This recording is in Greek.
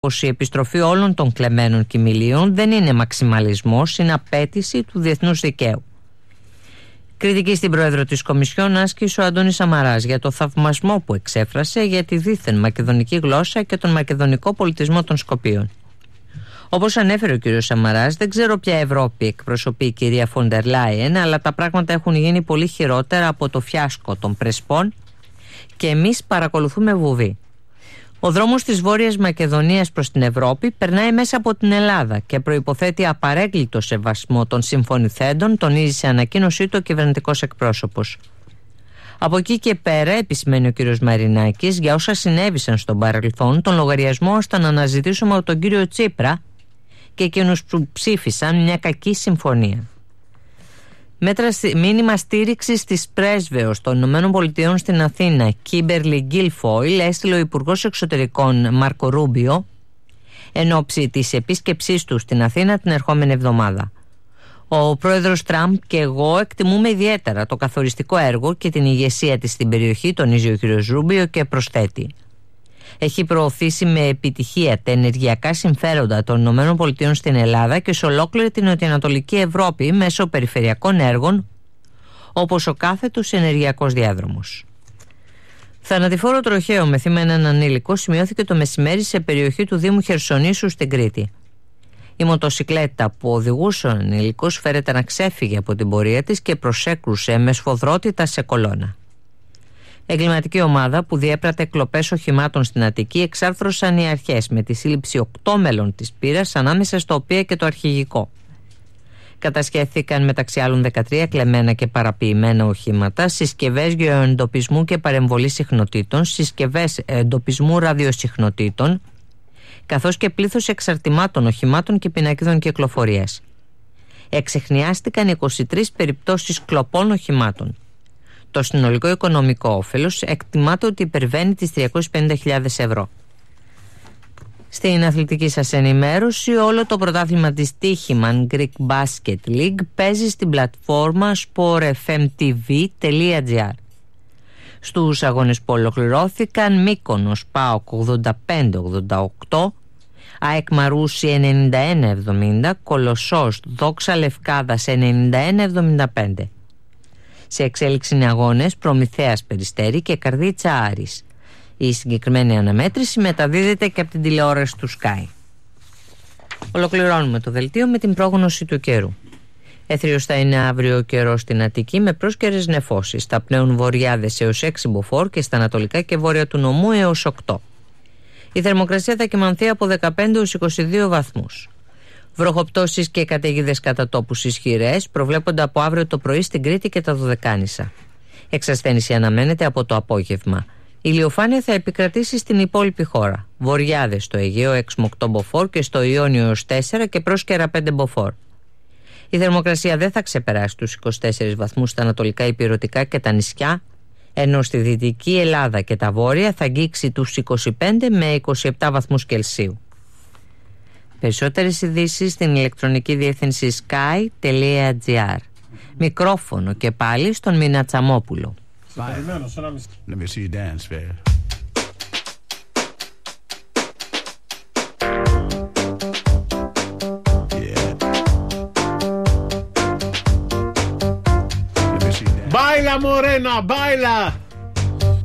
πως η επιστροφή όλων των κλεμμένων κοιμηλίων δεν είναι μαξιμαλισμός, είναι απέτηση του διεθνούς δικαίου. Κριτική στην πρόεδρο της Κομισιόν άσκησε ο Αντώνης Σαμαράς για το θαυμασμό που εξέφρασε για τη δίθεν μακεδονική γλώσσα και τον μακεδονικό πολιτισμό των Σκοπίων. Όπως ανέφερε ο κ. Σαμαράς, δεν ξέρω ποια Ευρώπη εκπροσωπεί η κυρία Φοντερ Λάιεν, αλλά τα πράγματα έχουν γίνει πολύ χειρότερα από το φιάσκο των Πρεσπών και εμείς παρακολουθούμε βουβή. Ο δρόμος της Βόρειας Μακεδονίας προς την Ευρώπη περνάει μέσα από την Ελλάδα και προϋποθέτει απαρέγκλητο σεβασμό των συμφωνηθέντων, τονίζει σε ανακοίνωσή του ο κυβερνητικός εκπρόσωπος. Από εκεί και πέρα, επισημαίνει ο κ. Μαρινάκης, για όσα συνέβησαν στον παρελθόν, τον λογαριασμό ώστε να αναζητήσουμε από τον κύριο Τσίπρα και εκείνους που ψήφισαν μια κακή συμφωνία. Μήνυμα στήριξης της πρέσβεως των ΗΠΑ στην Αθήνα, Κίμπερλι Γκίλφοιλ, έστειλε ο Υπουργός Εξωτερικών Μάρκο Ρούμπιο εν ώψη της επίσκεψής του στην Αθήνα την ερχόμενη εβδομάδα. Ο πρόεδρος Τραμπ και εγώ εκτιμούμε ιδιαίτερα το καθοριστικό έργο και την ηγεσία της στην περιοχή, τονίζει ο κ. Ρούμπιο και προσθέτει. Έχει προωθήσει με επιτυχία τα ενεργειακά συμφέροντα των ΗΠΑ στην Ελλάδα και σε ολόκληρη την νοτιοανατολική Ευρώπη μέσω περιφερειακών έργων όπως ο κάθετος ενεργειακός διάδρομος. Θανατηφόρο τροχαίο με θύμα έναν ανήλικο σημειώθηκε το μεσημέρι σε περιοχή του Δήμου Χερσονήσου στην Κρήτη. Η μοτοσικλέτα που οδηγούσε ο ανήλικος φέρεται να ξέφυγε από την πορεία της και προσέκρουσε με σφοδρότητα σε κολόνα. Εγκληματική ομάδα που διέπρατε κλοπές οχημάτων στην Αττική εξάρθρωσαν οι αρχές με τη σύλληψη 8 μέλων της πύρας, ανάμεσα στα οποία και το αρχηγικό. Κατασχέθηκαν μεταξύ άλλων 13 κλεμμένα και παραποιημένα οχήματα, συσκευές γεωεντοπισμού και παρεμβολής συχνοτήτων, συσκευές εντοπισμού ραδιοσυχνοτήτων, καθώς και πλήθος εξαρτημάτων οχημάτων και πινακίδων κυκλοφορίας. Εξεχνιάστηκαν 23 περιπτώσεις κλοπών οχημάτων. Το συνολικό οικονομικό όφελος εκτιμάται ότι υπερβαίνει τις 350.000 ευρώ. Στην αθλητική σας ενημέρωση, όλο το πρωτάθλημα της Τύχημαν Greek Basket League παίζει στην πλατφόρμα sportfmtv.gr. Στους αγώνες που ολοκληρώθηκαν, Μύκονος ΠΑΟΚ 85-88, ΑΕΚ Μαρούσι 91-70, Κολοσσός Δόξα Λευκάδας 91-75. Σε εξέλιξη είναι αγώνες Προμηθέας Περιστέρη και Καρδίτσα Άρης. Η συγκεκριμένη αναμέτρηση μεταδίδεται και από την τηλεόραση του Sky. Ολοκληρώνουμε το δελτίο με την πρόγνωση του καιρού. Έθριος θα είναι αύριο ο καιρός στην Αττική με πρόσκαιρες νεφώσεις. Θα πνέουν βορειάδες έως 6 μποφόρ και στα ανατολικά και βόρεια του νομού έως 8. Η θερμοκρασία θα κυμανθεί από 15 έως 22 βαθμούς. Βροχοπτώσεις και καταιγίδες κατά τόπους ισχυρές προβλέπονται από αύριο το πρωί στην Κρήτη και τα Δωδεκάνησα. Εξασθένηση αναμένεται από το απόγευμα. Η ηλιοφάνεια θα επικρατήσει στην υπόλοιπη χώρα. Βορειάδες στο Αιγαίο 6 με 8 μποφόρ και στο Ιόνιο έως 4 και πρόσκαιρα 5 μποφόρ. Η θερμοκρασία δεν θα ξεπεράσει τους 24 βαθμούς στα ανατολικά υπηρετικά και τα νησιά, ενώ στη Δυτική Ελλάδα και τα Βόρεια θα αγγίξει τους 25 με 27 βαθμούς Κελσίου. Περισσότερες ειδήσεις στην ηλεκτρονική διεύθυνση sky.gr. Μικρόφωνο και πάλι στον Μίνα Τσαμόπουλο. Let me see you dance, man. Baila Morena, baila!